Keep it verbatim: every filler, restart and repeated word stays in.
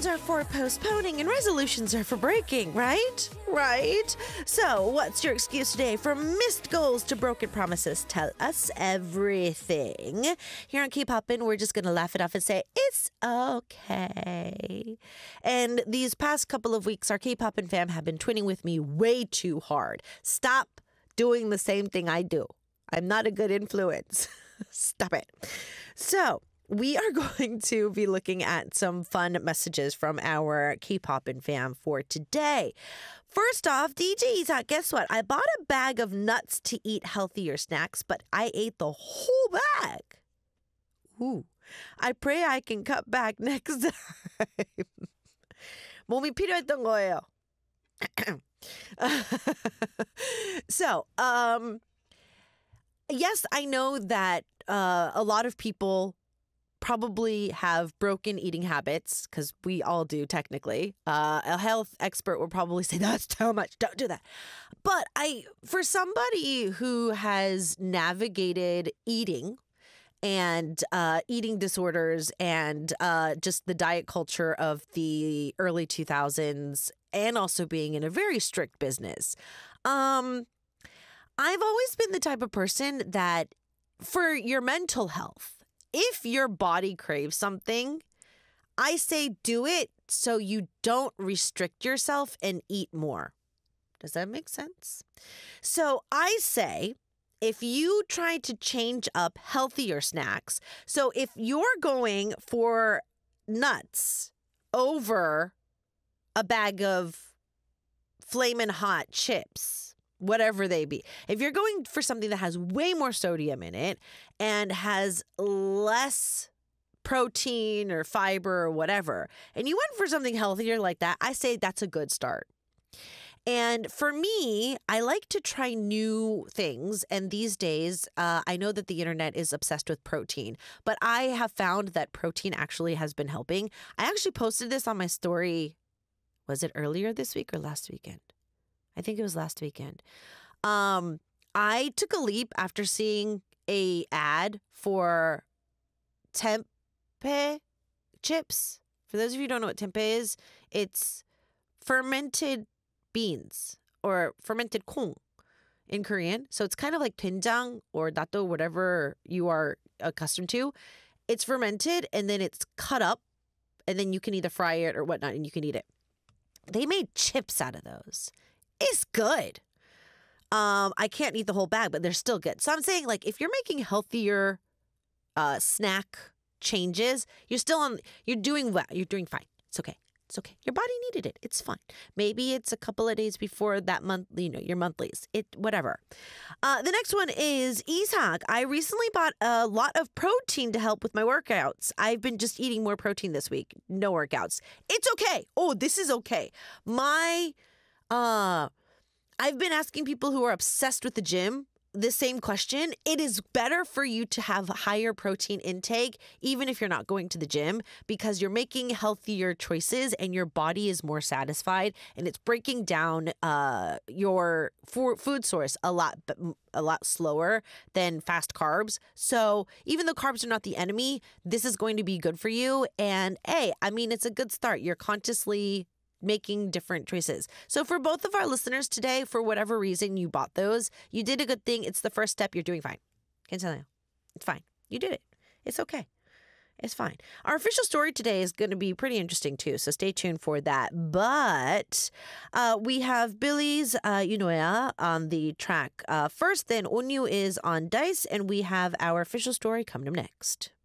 Resolutions are for postponing and resolutions are for breaking, right? Right? So, what's your excuse today? From missed goals to broken promises, tell us everything. Here on Keep Hoppin', we're just going to laugh it off and say, it's okay. And these past couple of weeks, our Keep Hoppin' fam have been twinning with me way too hard. Stop doing the same thing I do. I'm not a good influence. Stop it. So, we are going to be looking at some fun messages from our Keep Hoppin' fam for today. First off, D J Isaac, guess what? I bought a bag of nuts to eat healthier snacks, but I ate the whole bag. Ooh. I pray I can cut back next time. 몸이 필요했던 거예요. So, um, yes, I know that uh, a lot of people probably have broken eating habits, because we all do technically. Uh, a health expert would probably say that's too much. Don't do that. But I, for somebody who has navigated eating and uh, eating disorders and uh, just the diet culture of the early two thousands, and also being in a very strict business, um, I've always been the type of person that for your mental health, if your body craves something, I say do it so you don't restrict yourself and eat more. Does that make sense? So I say, if you try to change up healthier snacks, so if you're going for nuts over a bag of Flamin' Hot chips, whatever they be. If you're going for something that has way more sodium in it and has less protein or fiber or whatever, and you went for something healthier like that, I say that's a good start. And for me, I like to try new things. And these days, uh, I know that the internet is obsessed with protein, but I have found that protein actually has been helping. I actually posted this on my story. Was it earlier this week or last weekend? I think it was last weekend. Um, I took a leap after seeing a ad for tempeh chips. For those of you who don't know what tempeh is, it's fermented beans or fermented kong in Korean. So it's kind of like doenjang or natto, whatever you are accustomed to. It's fermented and then it's cut up and then you can either fry it or whatnot and you can eat it. They made chips out of those. It's good. Um, I can't eat the whole bag, but they're still good. So I'm saying, like, if you're making healthier uh, snack changes, you're still on, you're doing well. You're doing fine. It's okay. It's okay. Your body needed it. It's fine. Maybe it's a couple of days before that month, you know, your monthlies. It, whatever. Uh, the next one is Ishak. I recently bought a lot of protein to help with my workouts. I've been just eating more protein this week. No workouts. It's okay. Oh, this is okay. My... Uh, I've been asking people who are obsessed with the gym the same question. It is better for you to have higher protein intake, even if you're not going to the gym, because you're making healthier choices and your body is more satisfied and it's breaking down uh, your for food source a lot, a lot slower than fast carbs. So even though carbs are not the enemy, this is going to be good for you. And hey, I mean, it's a good start. You're consciously making different choices. So for both of our listeners today, for whatever reason you bought those, you did a good thing. It's the first step. You're doing fine. Can't tell you. It's fine. You did it. It's okay. It's fine. Our official story today is going to be pretty interesting too, so stay tuned for that. But uh, we have Billy's uh, Yunoya on the track uh, first, then Onyu is on Dice, and we have our official story coming up next.